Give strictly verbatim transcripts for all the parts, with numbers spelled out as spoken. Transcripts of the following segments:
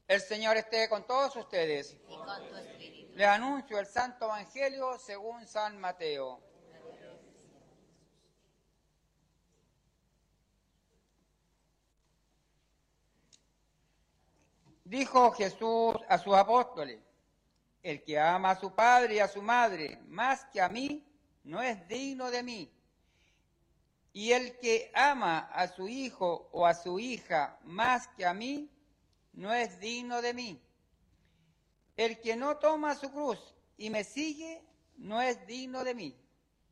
El Señor esté con todos ustedes. Y con tu espíritu. Les anuncio el Santo Evangelio según San Mateo. Dijo Jesús a sus apóstoles: el que ama a su padre y a su madre más que a mí, no es digno de mí. Y el que ama a su hijo o a su hija más que a mí, no es digno de mí. El que no toma su cruz y me sigue, no es digno de mí.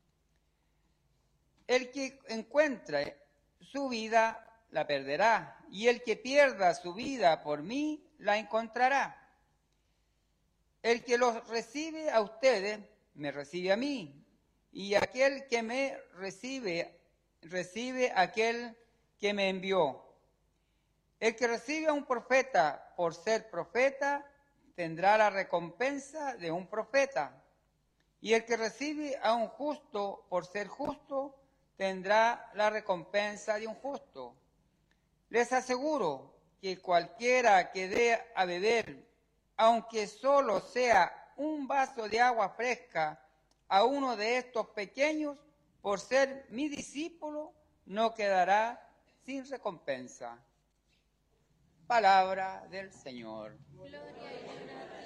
El que encuentre su vida, la perderá, y el que pierda su vida por mí, la encontrará. El que los recibe a ustedes, me recibe a mí, y aquel que me recibe, recibe a aquel que me envió. El que recibe a un profeta por ser profeta, tendrá la recompensa de un profeta. Y el que recibe a un justo por ser justo, tendrá la recompensa de un justo. Les aseguro que cualquiera que dé a beber, aunque solo sea un vaso de agua fresca, a uno de estos pequeños, por ser mi discípulo, no quedará sin recompensa. Palabra del Señor. Gloria y honor